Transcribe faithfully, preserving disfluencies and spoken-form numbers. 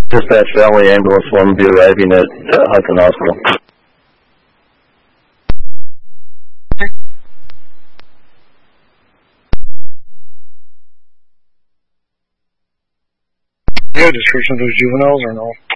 Dispatch Valley Ambulance one will be arriving at uh, Hudson Hospital. You have a description of those juveniles or no?